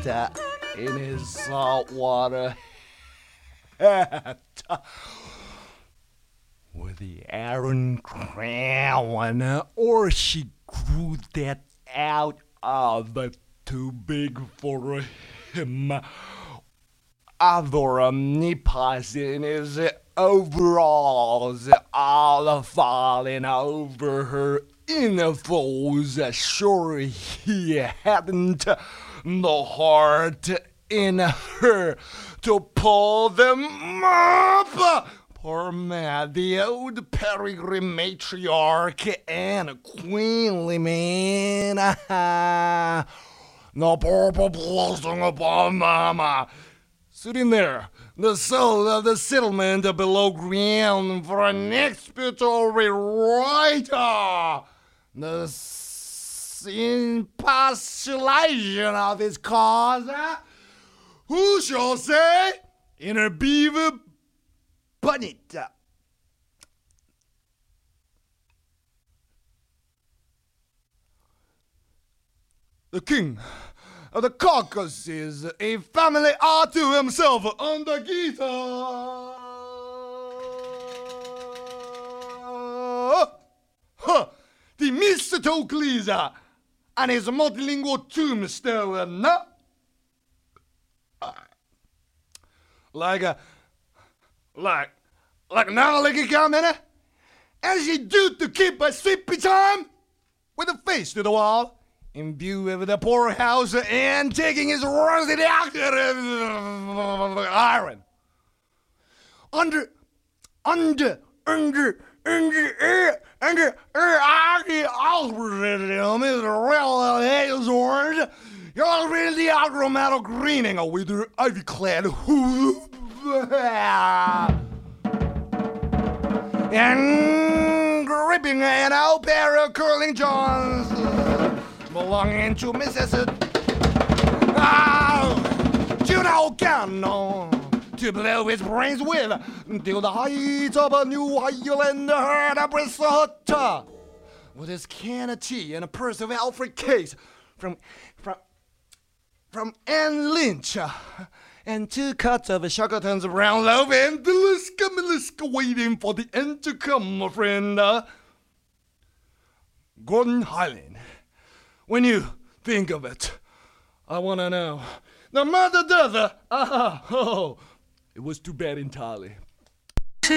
in his saltwater hat with the Iron Crown, or she grew that out of too big for him. Other nippers in his overalls, all falling over her infos. Sure, he hadn't the heart in her to pull them up. Poor Mad, the old peregrine matriarch and queenly man. The purple blossom upon mama. Sitting there, the soul of the settlement below ground for an expiatory writer. The impostulation of his cause, who shall say, in her beaver bonnet. The king of the Caucasus, a family unto himself on the guitar. Themistocles and his multilingual tombstone. Like now, like a comment, as you do to keep a sleepy time with a face to the wall. In view of the poorhouse and taking his rusty doctor iron. Under algorithm is real hazard. You're already the aromatic greening with your ivy clad hoof. And gripping an old pair of curling johns belonging to Mrs. Juno Cannon to blow his brains with till the heights of a New Highland heard a bristlehut with his can of tea and a purse of Alfred case from Anne Lynch and 2 cuts of a Shackleton's brown loaf and the Liska waiting for the end to come, my friend. Gordon Highland. When you think of it, I want to know. The mother does it was too bad entirely.